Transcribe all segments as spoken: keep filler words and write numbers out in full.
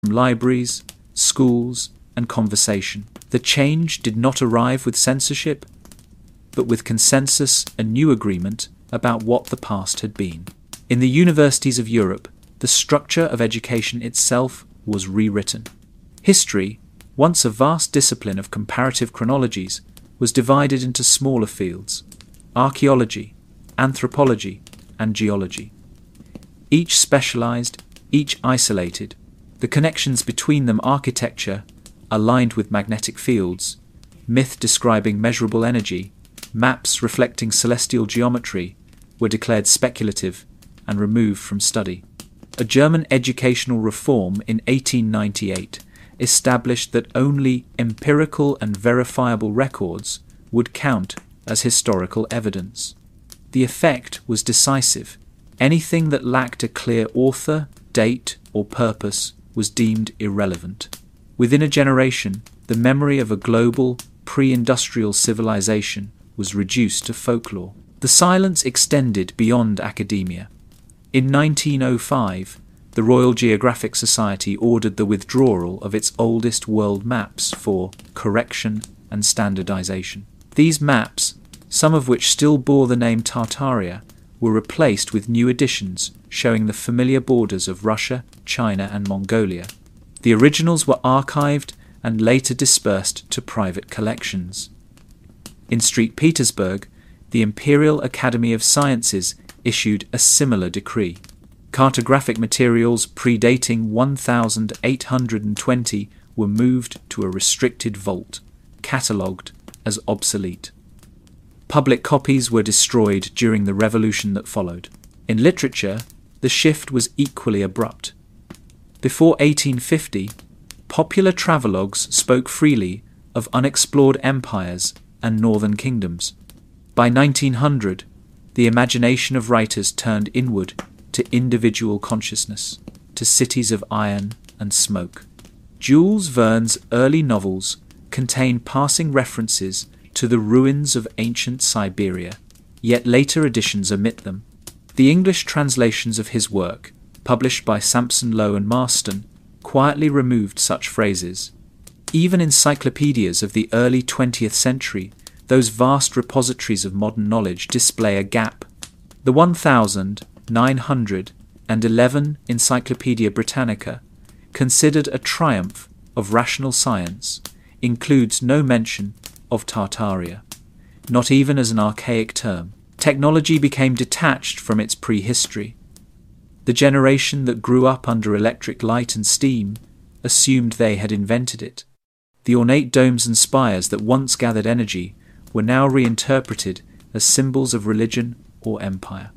from libraries, schools, and conversation. The change did not arrive with censorship, but with consensus and new agreement about what the past had been. In the universities of Europe, the structure of education itself was rewritten. History, once a vast discipline of comparative chronologies, was divided into smaller fields: archaeology, anthropology, and geology. Each specialized, each isolated. The connections between them: architecture, aligned with magnetic fields, myth describing measurable energy, maps reflecting celestial geometry, were declared speculative and removed from study. A German educational reform in eighteen ninety-eight established that only empirical and verifiable records would count as historical evidence. The effect was decisive. Anything that lacked a clear author, date, or purpose was deemed irrelevant. Within a generation, the memory of a global, pre-industrial civilization was reduced to folklore. The silence extended beyond academia. In nineteen oh five, the Royal Geographic Society ordered the withdrawal of its oldest world maps for correction and standardization. These maps, some of which still bore the name Tartaria, were replaced with new editions showing the familiar borders of Russia, China, and Mongolia. The originals were archived and later dispersed to private collections. In Saint Petersburg, the Imperial Academy of Sciences issued a similar decree. Cartographic materials predating one thousand eight hundred twenty were moved to a restricted vault, catalogued as obsolete. Public copies were destroyed during the revolution that followed. In literature, the shift was equally abrupt. Before eighteen fifty, popular travelogues spoke freely of unexplored empires and northern kingdoms. By nineteen hundred, the imagination of writers turned inward to individual consciousness, to cities of iron and smoke. Jules Verne's early novels contain passing references to the ruins of ancient Siberia, yet later editions omit them. The English translations of his work, published by Sampson Low and Marston, quietly removed such phrases. Even encyclopedias of the early twentieth century, those vast repositories of modern knowledge, display a gap. The one thousand nine hundred eleven Encyclopaedia Britannica, considered a triumph of rational science, includes no mention of Tartaria, not even as an archaic term. Technology became detached from its prehistory. The generation that grew up under electric light and steam assumed they had invented it. The ornate domes and spires that once gathered energy were now reinterpreted as symbols of religion or empire.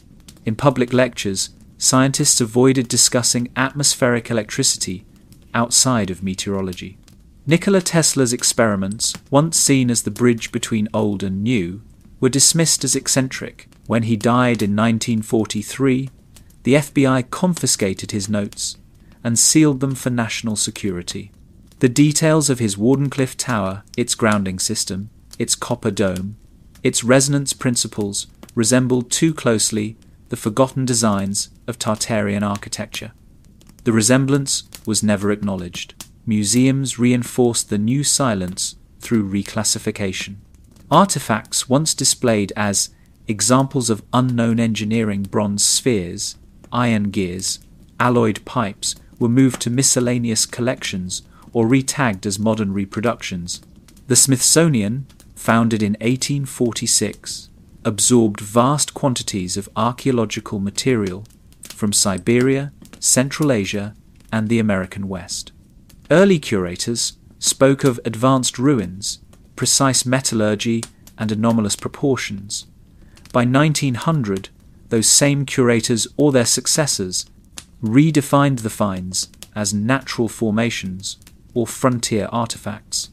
In public lectures, scientists avoided discussing atmospheric electricity outside of meteorology. Nikola Tesla's experiments, once seen as the bridge between old and new, were dismissed as eccentric. When he died in nineteen forty-three, the F B I confiscated his notes and sealed them for national security. The details of his Wardenclyffe Tower, its grounding system, its copper dome, its resonance principles resembled too closely the forgotten designs of Tartarian architecture. The resemblance was never acknowledged. Museums reinforced the new silence through reclassification. Artifacts once displayed as examples of unknown engineering: bronze spheres, iron gears, alloyed pipes, were moved to miscellaneous collections or retagged as modern reproductions. The Smithsonian, founded in eighteen forty-six, absorbed vast quantities of archaeological material from Siberia, Central Asia, and the American West. Early curators spoke of advanced ruins, precise metallurgy, and anomalous proportions. By nineteen hundred, those same curators or their successors redefined the finds as natural formations or frontier artifacts.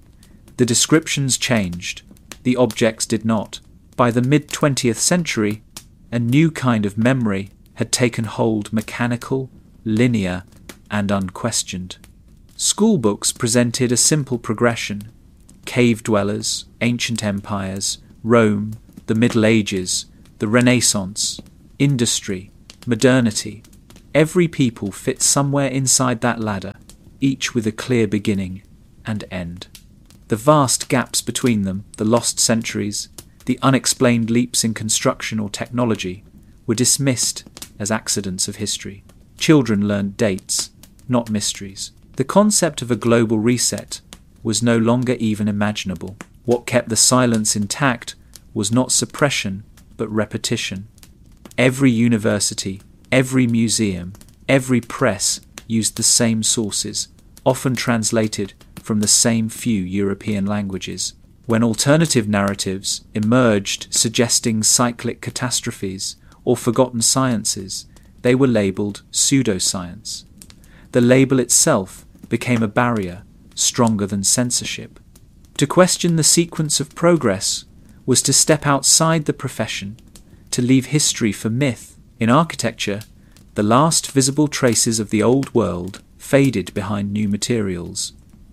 The descriptions changed, the objects did not. By the mid-twentieth century, a new kind of memory had taken hold, mechanical, linear, and unquestioned. School books presented a simple progression: cave dwellers, ancient empires, Rome, the Middle Ages, the Renaissance, industry, modernity. Every people fits somewhere inside that ladder, each with a clear beginning and end. The vast gaps between them, the lost centuries, the unexplained leaps in construction or technology, were dismissed as accidents of history. Children learned dates, not mysteries. The concept of a global reset was no longer even imaginable. What kept the silence intact was not suppression, but repetition. Every university, every museum, every press used the same sources, often translated from the same few European languages. When alternative narratives emerged suggesting cyclic catastrophes or forgotten sciences, they were labelled pseudoscience. The label itself became a barrier stronger than censorship. To question the sequence of progress was to step outside the profession, to leave history for myth. In architecture, the last visible traces of the old world faded behind new materials.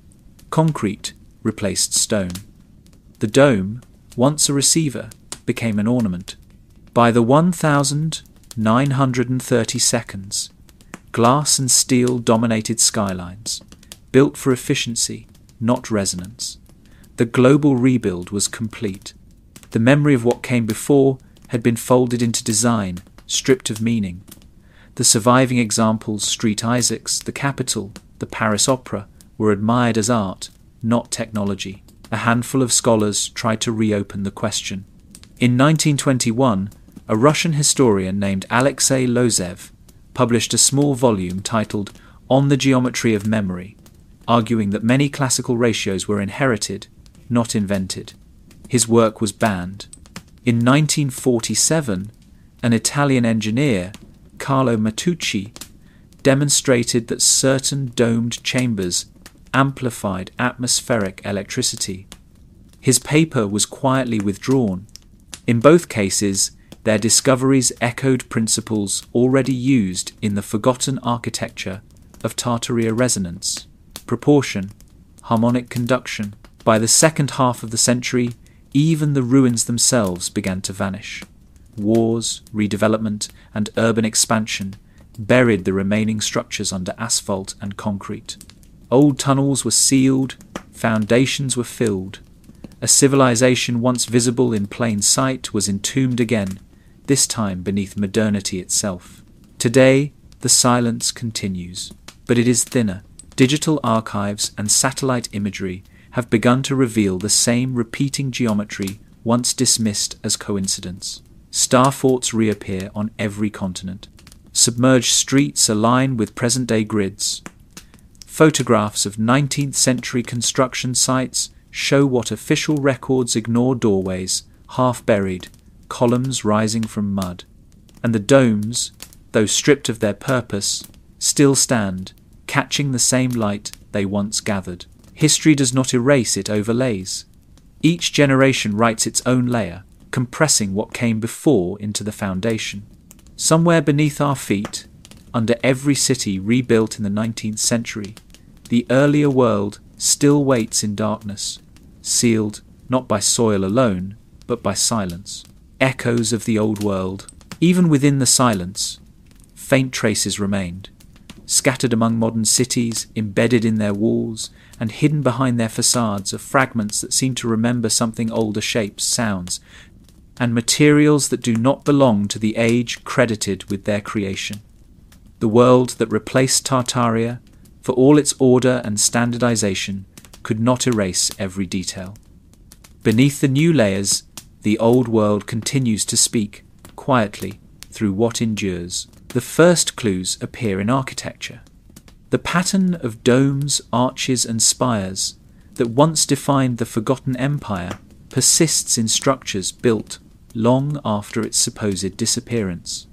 Concrete replaced stone. The dome, once a receiver, became an ornament. By the one thousand nine hundred thirty seconds, glass and steel dominated skylines, built for efficiency, not resonance. The global rebuild was complete. The memory of what came before had been folded into design, stripped of meaning. The surviving examples, Street Isaacs, the Capitol, the Paris Opera, were admired as art, not technology. A handful of scholars tried to reopen the question. In nineteen twenty-one, a Russian historian named Alexei Lozev published a small volume titled On the Geometry of Memory, arguing that many classical ratios were inherited, not invented. His work was banned. In nineteen forty-seven, an Italian engineer, Carlo Matteucci, demonstrated that certain domed chambers amplified atmospheric electricity. His paper was quietly withdrawn. In both cases, their discoveries echoed principles already used in the forgotten architecture of Tartaria resonance, proportion, harmonic conduction. By the second half of the century, even the ruins themselves began to vanish. Wars, redevelopment, and urban expansion buried the remaining structures under asphalt and concrete. Old tunnels were sealed, foundations were filled. A civilization once visible in plain sight was entombed again, this time beneath modernity itself. Today, the silence continues, but it is thinner. Digital archives and satellite imagery have begun to reveal the same repeating geometry once dismissed as coincidence. Star forts reappear on every continent. Submerged streets align with present-day grids. Photographs of nineteenth century construction sites show what official records ignore: doorways, half buried, columns rising from mud. And the domes, though stripped of their purpose, still stand, catching the same light they once gathered. History does not erase, it overlays. Each generation writes its own layer, compressing what came before into the foundation. Somewhere beneath our feet, under every city rebuilt in the nineteenth century, the earlier world still waits in darkness, sealed not by soil alone, but by silence. Echoes of the old world. Even within the silence, faint traces remained, scattered among modern cities, embedded in their walls, and hidden behind their facades are fragments that seem to remember something older: shapes, sounds, and materials that do not belong to the age credited with their creation. The world that replaced Tartaria, for all its order and standardization, could not erase every detail. Beneath the new layers, the old world continues to speak, quietly, through what endures. The first clues appear in architecture. The pattern of domes, arches, and spires that once defined the forgotten empire persists in structures built long after its supposed disappearance.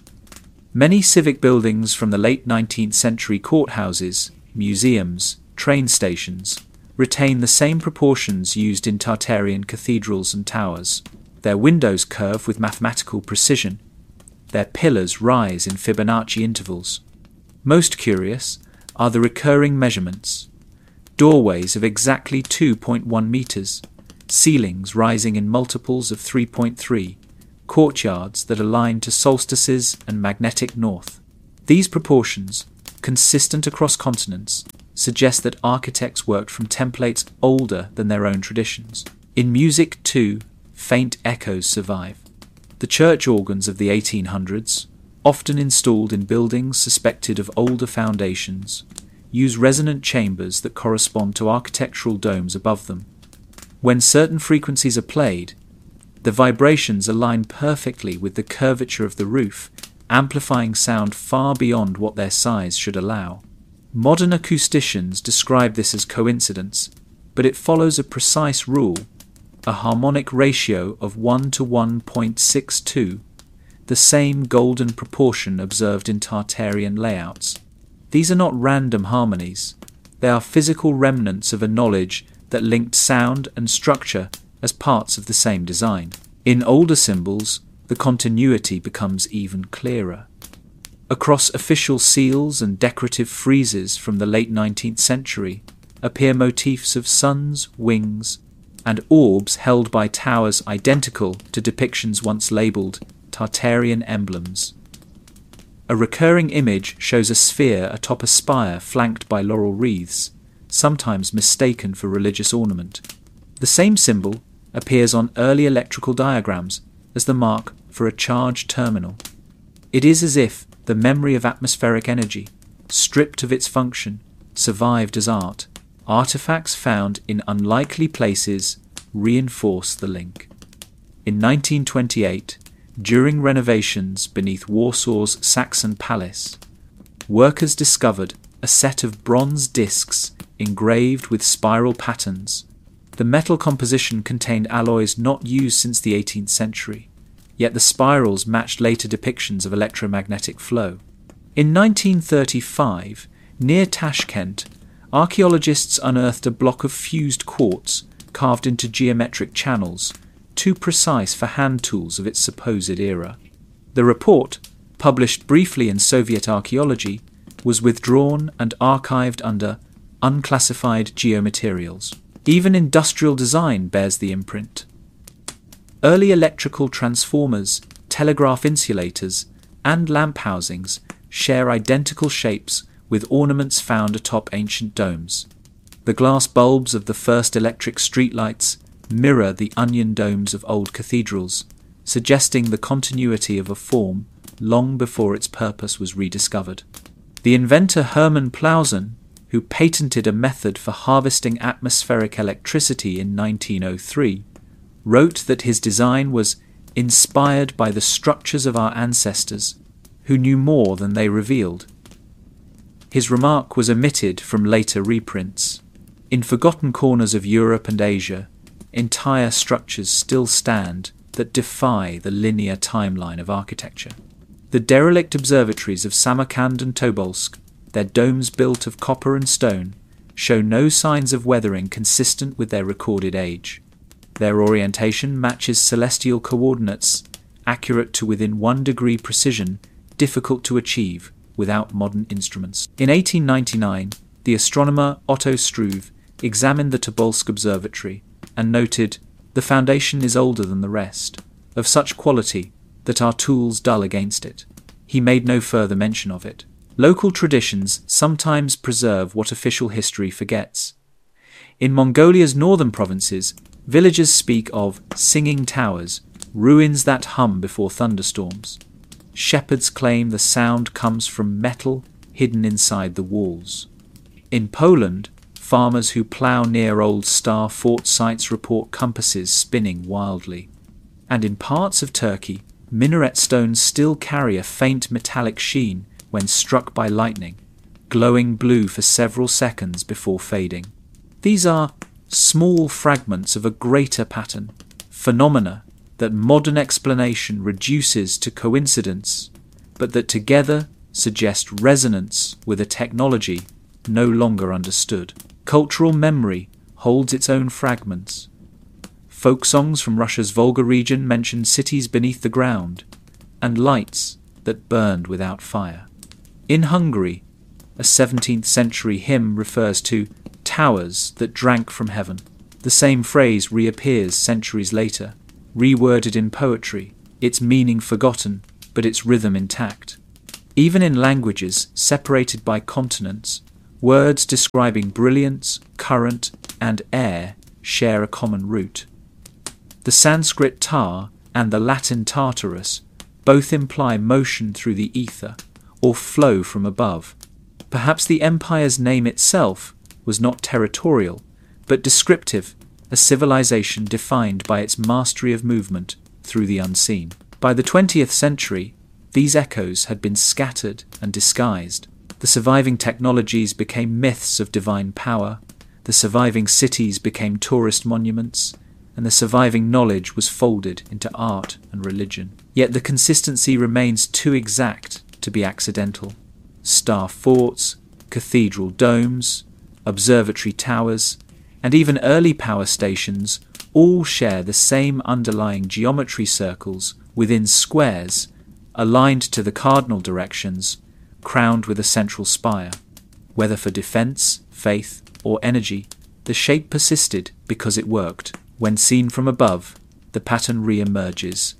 Many civic buildings from the late nineteenth century, courthouses, museums, train stations, retain the same proportions used in Tartarian cathedrals and towers. Their windows curve with mathematical precision. Their pillars rise in Fibonacci intervals. Most curious are the recurring measurements. Doorways of exactly two point one metres, ceilings rising in multiples of three point three, courtyards that align to solstices and magnetic north. These proportions, consistent across continents, suggest that architects worked from templates older than their own traditions. In music, too, faint echoes survive. The church organs of the eighteen hundreds, often installed in buildings suspected of older foundations, use resonant chambers that correspond to architectural domes above them. When certain frequencies are played, the vibrations align perfectly with the curvature of the roof, amplifying sound far beyond what their size should allow. Modern acousticians describe this as coincidence, but it follows a precise rule, a harmonic ratio of one to one point six two, the same golden proportion observed in Tartarian layouts. These are not random harmonies. They are physical remnants of a knowledge that linked sound and structure as parts of the same design. In older symbols, the continuity becomes even clearer. Across official seals and decorative friezes from the late nineteenth century appear motifs of suns, wings, and orbs held by towers identical to depictions once labelled Tartarian emblems. A recurring image shows a sphere atop a spire flanked by laurel wreaths, sometimes mistaken for religious ornament. The same symbol appears on early electrical diagrams as the mark for a charged terminal. It is as if the memory of atmospheric energy, stripped of its function, survived as art. Artifacts found in unlikely places reinforce the link. In nineteen twenty-eight, during renovations beneath Warsaw's Saxon Palace, workers discovered a set of bronze discs engraved with spiral patterns. The metal composition contained alloys not used since the eighteenth century, yet the spirals matched later depictions of electromagnetic flow. In nineteen thirty-five, near Tashkent, archaeologists unearthed a block of fused quartz carved into geometric channels, too precise for hand tools of its supposed era. The report, published briefly in Soviet archaeology, was withdrawn and archived under unclassified geomaterials. Even industrial design bears the imprint. Early electrical transformers, telegraph insulators, and lamp housings share identical shapes with ornaments found atop ancient domes. The glass bulbs of the first electric streetlights mirror the onion domes of old cathedrals, suggesting the continuity of a form long before its purpose was rediscovered. The inventor Hermann Plausen, who patented a method for harvesting atmospheric electricity in nineteen oh three, wrote that his design was inspired by the structures of our ancestors, who knew more than they revealed. His remark was omitted from later reprints. In forgotten corners of Europe and Asia, entire structures still stand that defy the linear timeline of architecture. The derelict observatories of Samarkand and Tobolsk, their domes built of copper and stone, show no signs of weathering consistent with their recorded age. Their orientation matches celestial coordinates, accurate to within one degree precision, difficult to achieve without modern instruments. In eighteen ninety-nine, the astronomer Otto Struve examined the Tobolsk Observatory and noted, "The foundation is older than the rest, of such quality that our tools dull against it." He made no further mention of it. Local traditions sometimes preserve what official history forgets. In Mongolia's northern provinces, villagers speak of singing towers, ruins that hum before thunderstorms. Shepherds claim the sound comes from metal hidden inside the walls. In Poland, farmers who plough near old star fort sites report compasses spinning wildly. And in parts of Turkey, minaret stones still carry a faint metallic sheen when struck by lightning, glowing blue for several seconds before fading. These are small fragments of a greater pattern, phenomena that modern explanation reduces to coincidence, but that together suggest resonance with a technology no longer understood. Cultural memory holds its own fragments. Folk songs from Russia's Volga region mention cities beneath the ground and lights that burned without fire. In Hungary, a seventeenth century hymn refers to towers that drank from heaven. The same phrase reappears centuries later, reworded in poetry, its meaning forgotten, but its rhythm intact. Even in languages separated by continents, words describing brilliance, current, and air share a common root. The Sanskrit tar and the Latin Tartarus both imply motion through the ether or flow from above. Perhaps the empire's name itself was not territorial, but descriptive, a civilization defined by its mastery of movement through the unseen. By the twentieth century, these echoes had been scattered and disguised. The surviving technologies became myths of divine power, the surviving cities became tourist monuments, and the surviving knowledge was folded into art and religion. Yet the consistency remains too exact to be accidental. Star forts, cathedral domes, observatory towers, and even early power stations all share the same underlying geometry circles within squares, aligned to the cardinal directions, crowned with a central spire. Whether for defense, faith, or energy, the shape persisted because it worked. When seen from above, the pattern re-emerges.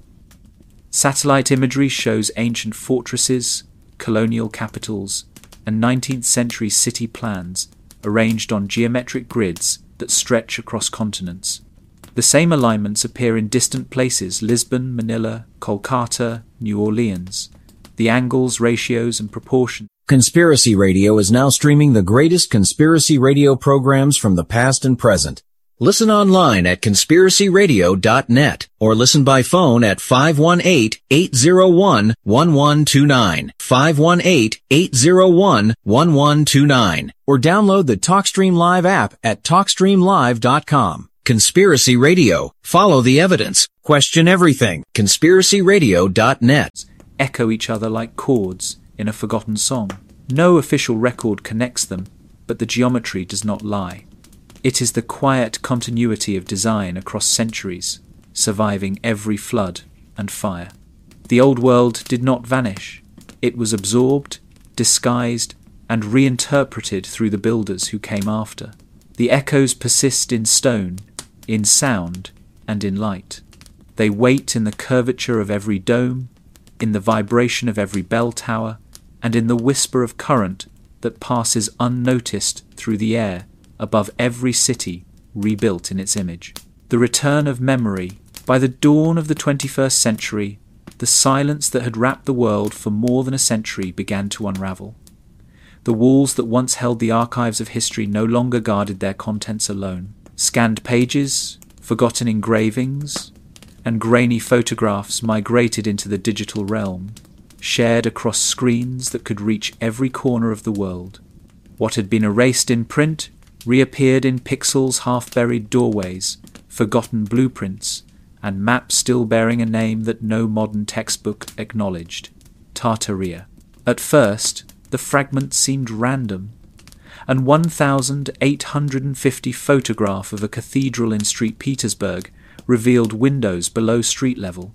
Satellite imagery shows ancient fortresses, colonial capitals, and nineteenth century city plans arranged on geometric grids that stretch across continents. The same alignments appear in distant places: Lisbon, Manila, Kolkata, New Orleans. The angles, ratios, and proportions. Conspiracy Radio is now streaming the greatest conspiracy radio programs from the past and present. Listen online at conspiracy radio dot net or listen by phone at five one eight, eight zero one, one one two nine, five one eight, eight zero one, one one two nine, or download the TalkStream Live app at talk stream live dot com. Conspiracy Radio. Follow the evidence. Question everything. conspiracy radio dot net. Echo each other like chords in a forgotten song. No official record connects them, but the geometry does not lie. It is the quiet continuity of design across centuries, surviving every flood and fire. The old world did not vanish. It was absorbed, disguised, and reinterpreted through the builders who came after. The echoes persist in stone, in sound, and in light. They wait in the curvature of every dome, in the vibration of every bell tower, and in the whisper of current that passes unnoticed through the air above every city rebuilt in its image. The return of memory. By the dawn of the twenty-first century, the silence that had wrapped the world for more than a century began to unravel. The walls that once held the archives of history no longer guarded their contents alone. Scanned pages, forgotten engravings, and grainy photographs migrated into the digital realm, shared across screens that could reach every corner of the world. What had been erased in print reappeared in pixels, half-buried doorways, forgotten blueprints, and maps still bearing a name that no modern textbook acknowledged: Tartaria. At first, the fragments seemed random. An one thousand eight hundred fifty photograph of a cathedral in Saint Petersburg revealed windows below street level.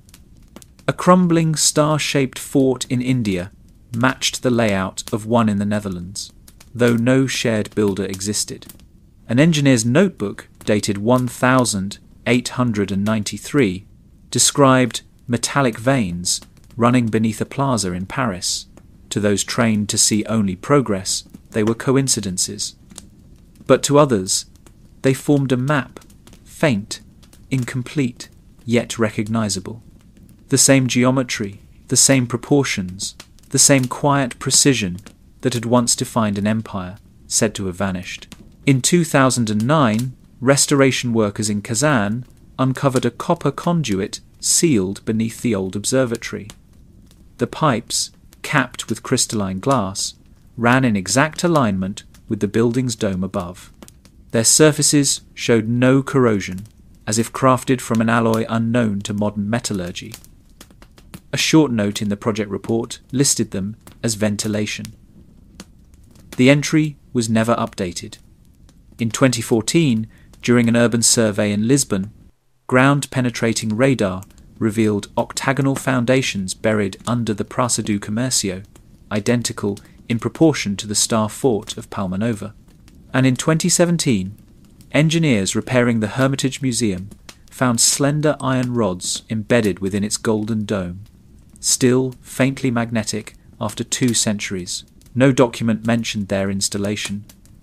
A crumbling star-shaped fort in India matched the layout of one in the Netherlands, though no shared builder existed. An engineer's notebook, dated one thousand eight hundred ninety-three, described metallic veins running beneath a plaza in Paris. To those trained to see only progress, they were coincidences. But to others, they formed a map, faint, incomplete, yet recognizable. The same geometry, the same proportions, the same quiet precision that had once defined an empire, said to have vanished. In two thousand nine, restoration workers in Kazan uncovered a copper conduit sealed beneath the old observatory. The pipes, capped with crystalline glass, ran in exact alignment with the building's dome above. Their surfaces showed no corrosion, as if crafted from an alloy unknown to modern metallurgy. A short note in the project report listed them as ventilation. The entry was never updated. In twenty fourteen, during an urban survey in Lisbon, ground-penetrating radar revealed octagonal foundations buried under the Praça do Comércio, identical in proportion to the Star Fort of Palma Nova. And in twenty seventeen, engineers repairing the Hermitage Museum found slender iron rods embedded within its golden dome, still faintly magnetic after two centuries. No document mentioned their installation.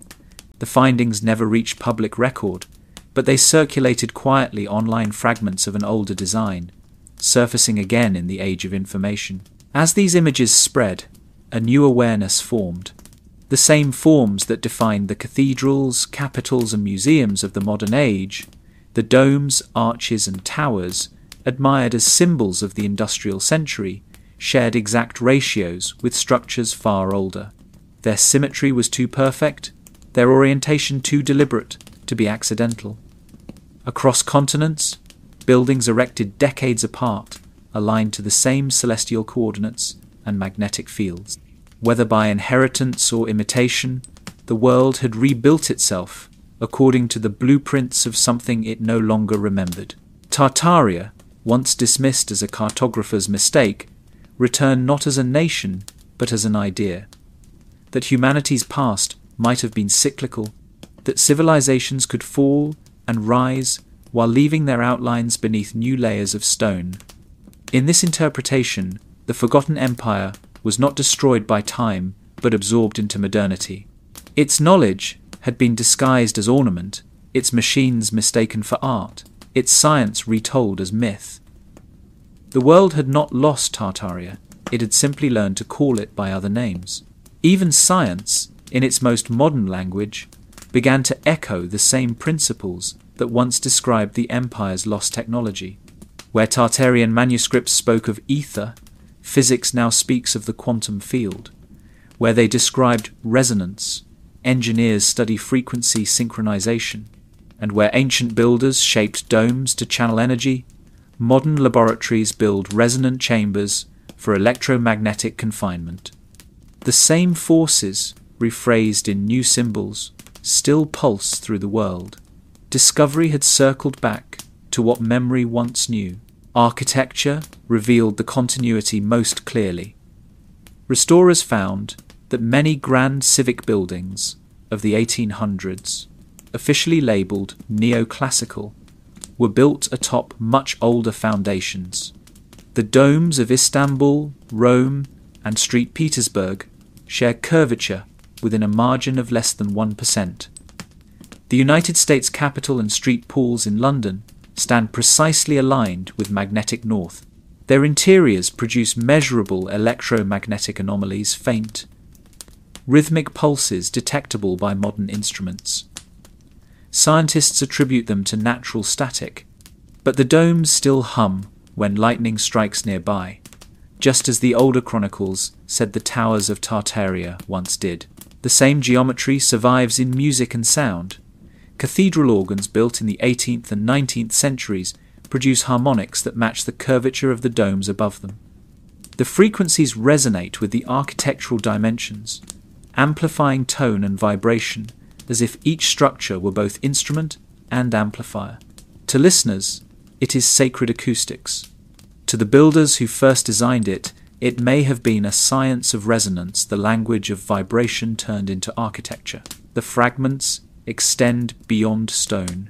The findings never reached public record, but they circulated quietly online fragments of an older design, surfacing again in the age of information. As these images spread, a new awareness formed. The same forms that defined the cathedrals, capitals and museums of the modern age, the domes, arches and towers, admired as symbols of the industrial century, shared exact ratios with structures far older. Their symmetry was too perfect, their orientation too deliberate to be accidental. Across continents, buildings erected decades apart aligned to the same celestial coordinates and magnetic fields. Whether by inheritance or imitation, the world had rebuilt itself according to the blueprints of something it no longer remembered. Tartaria, once dismissed as a cartographer's mistake, returned not as a nation, but as an idea. That humanity's past might have been cyclical, that civilizations could fall and rise while leaving their outlines beneath new layers of stone. In this interpretation, the forgotten empire was not destroyed by time, but absorbed into modernity. Its knowledge had been disguised as ornament, its machines mistaken for art, its science retold as myth. The world had not lost Tartaria, it had simply learned to call it by other names. Even science, in its most modern language, began to echo the same principles that once described the empire's lost technology. Where Tartarian manuscripts spoke of ether, physics now speaks of the quantum field. Where they described resonance, engineers study frequency synchronization. And where ancient builders shaped domes to channel energy, modern laboratories build resonant chambers for electromagnetic confinement. The same forces, rephrased in new symbols, still pulse through the world. Discovery had circled back to what memory once knew. Architecture revealed the continuity most clearly. Restorers found that many grand civic buildings of the eighteen hundreds, officially labelled neoclassical, were built atop much older foundations. The domes of Istanbul, Rome, and Saint Petersburg share curvature within a margin of less than one percent. The United States Capitol and Street Pools in London stand precisely aligned with magnetic north. Their interiors produce measurable electromagnetic anomalies, faint, rhythmic pulses detectable by modern instruments. Scientists attribute them to natural static, but the domes still hum when lightning strikes nearby, just as the older chronicles said the towers of Tartaria once did. The same geometry survives in music and sound. Cathedral organs built in the eighteenth and nineteenth centuries produce harmonics that match the curvature of the domes above them. The frequencies resonate with the architectural dimensions, amplifying tone and vibration as if each structure were both instrument and amplifier. To listeners, it is sacred acoustics. To the builders who first designed it, it may have been a science of resonance, the language of vibration turned into architecture. The fragments extend beyond stone.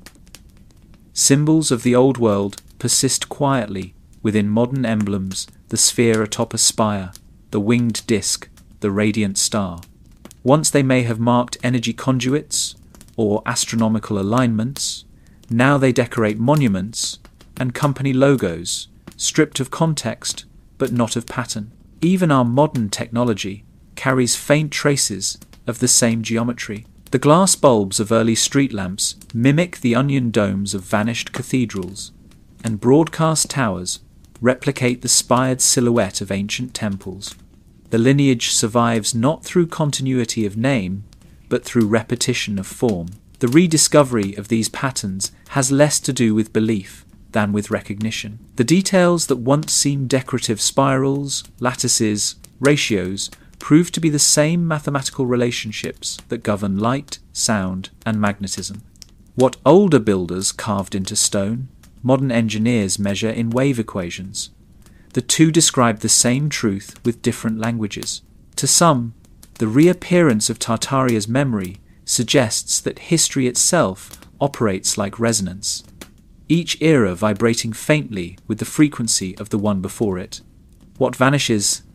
Symbols of the old world persist quietly within modern emblems, the sphere atop a spire, the winged disk, the radiant star. Once they may have marked energy conduits or astronomical alignments, now they decorate monuments and company logos, stripped of context but not of pattern. Even our modern technology carries faint traces of the same geometry. The glass bulbs of early street lamps mimic the onion domes of vanished cathedrals, and broadcast towers replicate the spired silhouette of ancient temples. The lineage survives not through continuity of name, but through repetition of form. The rediscovery of these patterns has less to do with belief than with recognition. The details that once seemed decorative spirals, lattices, ratios, prove to be the same mathematical relationships that govern light, sound, and magnetism. What older builders carved into stone, modern engineers measure in wave equations. The two describe the same truth with different languages. To some, the reappearance of Tartaria's memory suggests that history itself operates like resonance, each era vibrating faintly with the frequency of the one before it. What vanishes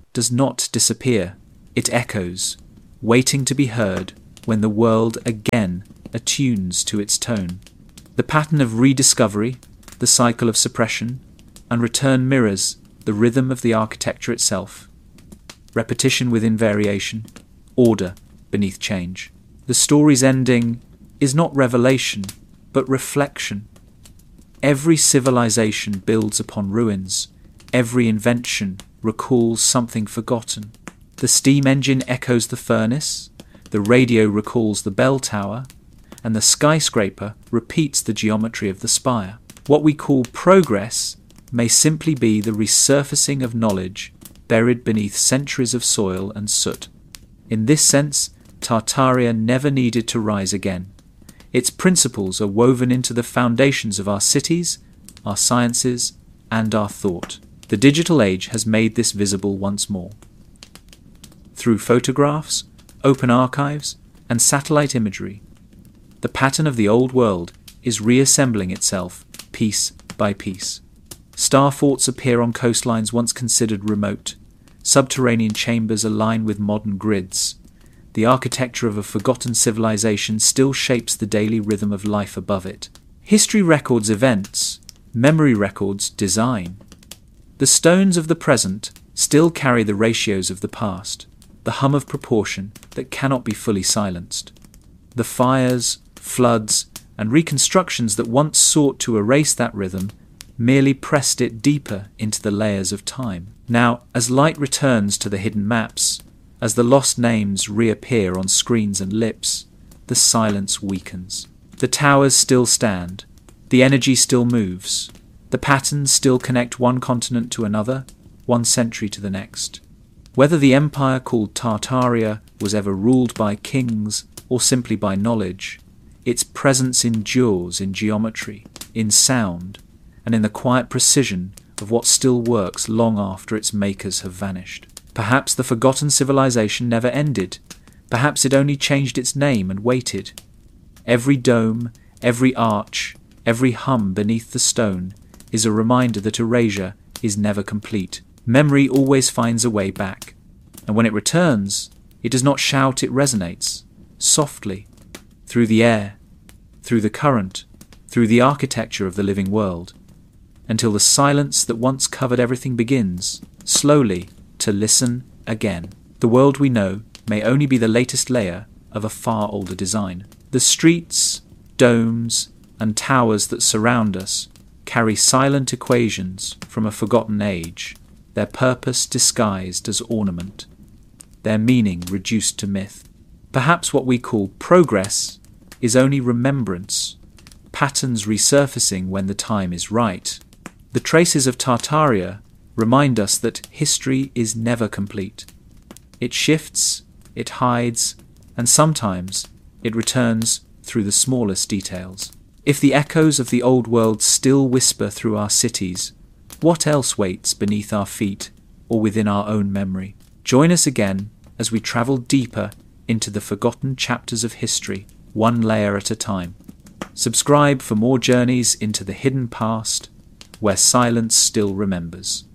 does not disappear. It echoes, waiting to be heard when the world again attunes to its tone. The pattern of rediscovery, the cycle of suppression, and return mirrors the rhythm of the architecture itself. Repetition within variation, order beneath change. The story's ending is not revelation, but reflection. Every civilization builds upon ruins. Every invention recalls something forgotten. The steam engine echoes the furnace, the radio recalls the bell tower, and the skyscraper repeats the geometry of the spire. What we call progress may simply be the resurfacing of knowledge buried beneath centuries of soil and soot. In this sense, Tartaria never needed to rise again. Its principles are woven into the foundations of our cities, our sciences, and our thought. The digital age has made this visible once more. Through photographs, open archives, and satellite imagery, the pattern of the old world is reassembling itself piece by piece. Star forts appear on coastlines once considered remote. Subterranean chambers align with modern grids. The architecture of a forgotten civilization still shapes the daily rhythm of life above it. History records events, memory records design. The stones of the present still carry the ratios of the past, the hum of proportion that cannot be fully silenced. The fires, floods, and reconstructions that once sought to erase that rhythm merely pressed it deeper into the layers of time. Now, as light returns to the hidden maps, as the lost names reappear on screens and lips, the silence weakens. The towers still stand, the energy still moves, the patterns still connect one continent to another, one century to the next. Whether the empire called Tartaria was ever ruled by kings or simply by knowledge, its presence endures in geometry, in sound, and in the quiet precision of what still works long after its makers have vanished. Perhaps the forgotten civilization never ended. Perhaps it only changed its name and waited. Every dome, every arch, every hum beneath the stone is a reminder that erasure is never complete. Memory always finds a way back, and when it returns, it does not shout, it resonates, softly, through the air, through the current, through the architecture of the living world, until the silence that once covered everything begins, slowly, to listen again. The world we know may only be the latest layer of a far older design. The streets, domes, and towers that surround us carry silent equations from a forgotten age, their purpose disguised as ornament, their meaning reduced to myth. Perhaps what we call progress is only remembrance, patterns resurfacing when the time is right. The traces of Tartaria remind us that history is never complete. It shifts, it hides, and sometimes it returns through the smallest details. If the echoes of the old world still whisper through our cities, what else waits beneath our feet or within our own memory? Join us again as we travel deeper into the forgotten chapters of history, one layer at a time. Subscribe for more journeys into the hidden past, where silence still remembers.